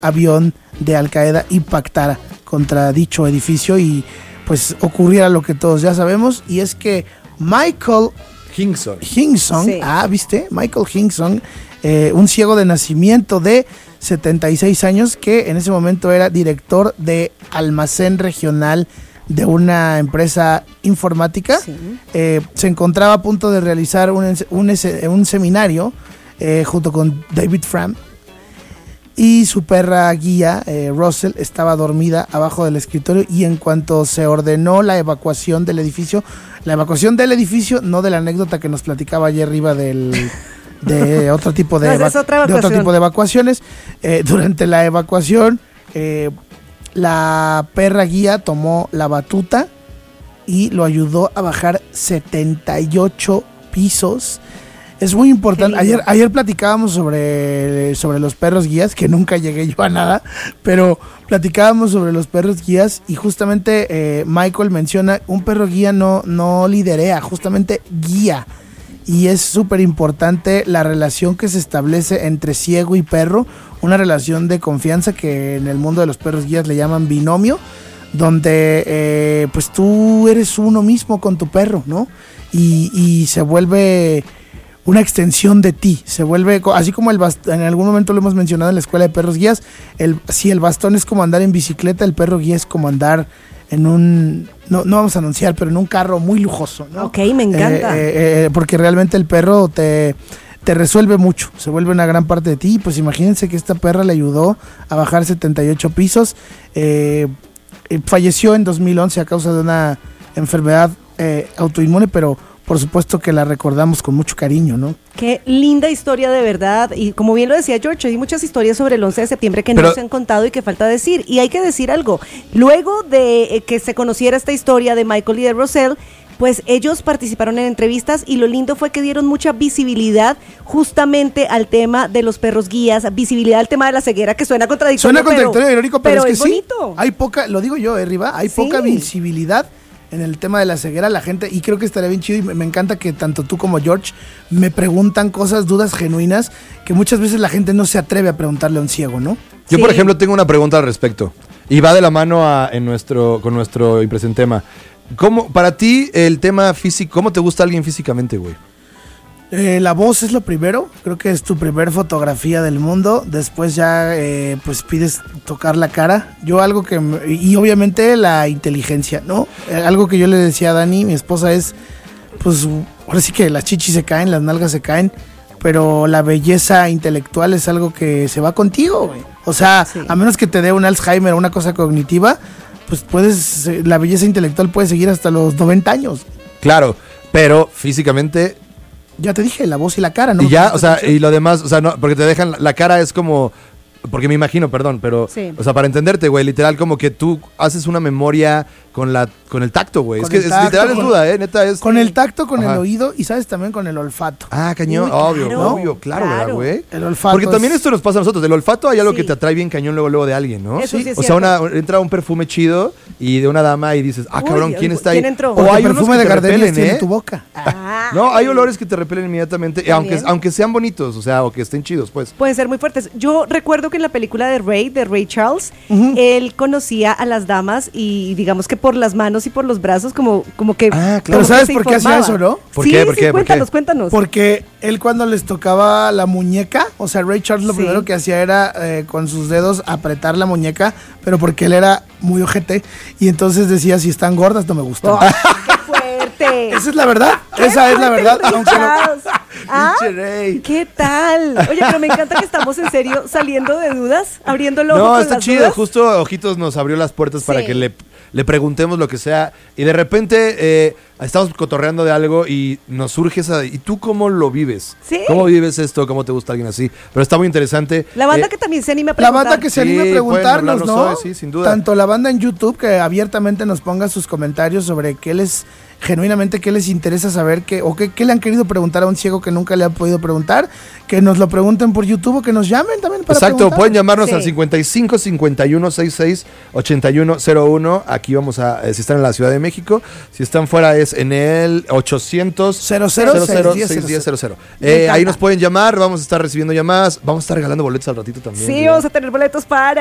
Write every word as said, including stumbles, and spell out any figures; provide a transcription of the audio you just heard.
avión de Al Qaeda impactara contra dicho edificio y pues ocurriera lo que todos ya sabemos, y es que Michael Hingson, Hingson Sí. ah, ¿viste? Michael Hingson, eh, un ciego de nacimiento de setenta y seis años, que en ese momento era director de almacén regional de una empresa informática, Sí. eh, se encontraba a punto de realizar un, un, un seminario eh, junto con David Fram, y su perra guía, eh, Russell, estaba dormida abajo del escritorio, y en cuanto se ordenó la evacuación del edificio, la evacuación del edificio, no de la anécdota que nos platicaba ayer arriba del... de otro tipo de, No, esa es eva- otra de otro evacuación. tipo de evacuaciones, eh, durante la evacuación, eh, la perra guía tomó la batuta y lo ayudó a bajar setenta y ocho pisos. Es muy importante. Qué lindo. Ayer, ayer platicábamos sobre, sobre los perros guías, que nunca llegué yo a nada, pero platicábamos sobre los perros guías y justamente eh, Michael menciona, un perro guía no, no liderea, justamente guía. Y es súper importante la relación que se establece entre ciego y perro, una relación de confianza que en el mundo de los perros guías le llaman binomio, donde eh, pues tú eres uno mismo con tu perro, ¿no? Y, y se vuelve una extensión de ti, se vuelve, co- así como el bastón, en algún momento lo hemos mencionado en la escuela de perros guías, el, si el bastón es como andar en bicicleta, el perro guía es como andar en un, no, no vamos a anunciar, pero en un carro muy lujoso, ¿no? Ok, me encanta. Eh, eh, eh, porque realmente el perro te, te resuelve mucho, se vuelve una gran parte de ti. Pues imagínense que esta perra le ayudó a bajar setenta y ocho pisos. Eh, eh, falleció en dos mil once a causa de una enfermedad eh, autoinmune, pero por supuesto que la recordamos con mucho cariño, ¿no? Qué linda historia de verdad, y como bien lo decía George, hay muchas historias sobre el once de septiembre que Pero- no se han contado y que falta decir, y hay que decir algo, luego de eh, que se conociera esta historia de Michael y de Russell, pues ellos participaron en entrevistas y lo lindo fue que dieron mucha visibilidad justamente al tema de los perros guías, visibilidad al tema de la ceguera, que suena contradictorio. Suena contradictorio e irónico, pero, es que sí, bonito. hay poca, lo digo yo, eh, Riva, hay Sí. poca visibilidad en el tema de la ceguera, la gente, y creo que estaría bien chido, y me, me encanta que tanto tú como George me preguntan cosas, dudas genuinas, que muchas veces la gente no se atreve a preguntarle a un ciego, ¿no? Yo, por Sí. ejemplo, tengo una pregunta al respecto. Y va de la mano a- en nuestro, con nuestro impresente tema. ¿Cómo, para ti, el tema físico, cómo te gusta alguien físicamente, güey? Eh, la voz es lo primero, creo que es tu primer fotografía del mundo, después ya eh, pues pides tocar la cara, yo algo que, me- y obviamente la inteligencia, ¿no? Eh, algo que yo le decía a Dani, mi esposa, es, pues ahora sí que las chichis se caen, las nalgas se caen, pero la belleza intelectual es algo que se va contigo, güey. O sea, Sí. a menos que te dé un Alzheimer o una cosa cognitiva, pues puedes, eh, la belleza intelectual puede seguir hasta los noventa años. Claro, pero físicamente... Ya te dije, la voz y la cara, ¿no? y ya, ¿Me o sea, pusiste y lo demás, o sea, no, porque te dejan, la cara es como... Porque me imagino, perdón, pero... Sí. O sea, para entenderte, güey, literal, como que tú haces una memoria con la con el tacto, güey. Es Con que el es, tacto, literal es con- duda, ¿eh? Neta es... Con el tacto, con Ajá. el oído y sabes también con el olfato. Ah, cañón, Uy, obvio, claro, obvio, claro, claro. ¿verdad, güey? El olfato Porque también es- esto nos pasa a nosotros. Del olfato hay algo Sí. que te atrae bien cañón luego, luego de alguien, ¿no? Eso sí es O sea, cierto. una, entra un perfume chido y de una dama y dices, ah, Uy, cabrón, ¿quién uy, está ahí? ¿quién entró? O Porque hay el unos perfume que de te Gardenias repelen, tiene ¿eh? tu boca. Ah, No, hay olores que te repelen inmediatamente, y aunque, También. aunque sean bonitos, o sea, o que estén chidos, pues. Pueden ser muy fuertes. Yo recuerdo que en la película de Ray, de Ray Charles, Ujú. él conocía a las damas y digamos que por las manos y por los brazos como, como que... Ah, claro. Pero como ¿sabes que se por qué hacía informaba. eso, no? ¿Por sí, qué? ¿Por sí, qué? ¿Por qué? cuéntanos, cuéntanos. Porque él cuando les tocaba la muñeca, o sea, Ray Charles lo Sí. primero que hacía era eh, con sus dedos apretar la muñeca, pero porque él era muy ojete y entonces decía, si están gordas no me gustan. ¡Ay, qué fuerte! Esa es la verdad, esa es la verdad. Ray aunque lo- Charles. ¿Ah? Pinche Ray. ¿Qué tal? Oye, pero me encanta que estamos en serio saliendo de dudas, abriendo el ojo No, con está las chido. dudas. Justo Ojitos nos abrió las puertas para Sí. que le, le preguntemos lo que sea. Y de repente eh, estamos cotorreando de algo y nos surge esa... ¿Y tú cómo lo vives? Sí. ¿Cómo vives esto? ¿Cómo te gusta alguien así? Pero está muy interesante. La banda Eh, que también se anima a La preguntar. banda que se Sí, anime a pueden preguntarnos, hablarnos ¿no? hoy, sí, sin duda. Tanto la banda en YouTube que abiertamente nos ponga sus comentarios sobre qué les genuinamente qué les interesa saber, que, o qué, qué le han querido preguntar a un ciego que nunca le ha podido preguntar, que nos lo pregunten por YouTube o que nos llamen también para Exacto, preguntar. pueden llamarnos Sí. al cincuenta y cinco, cincuenta y uno, sesenta y seis, ochenta y uno cero uno. Aquí vamos a, eh, si están en la Ciudad de México, si están fuera es en el ochocientos cero cero seis diez cero cero. Eh, ahí nos pueden llamar, vamos a estar recibiendo llamadas, vamos a estar regalando boletos al ratito también. Sí, ¿verdad? vamos a tener boletos para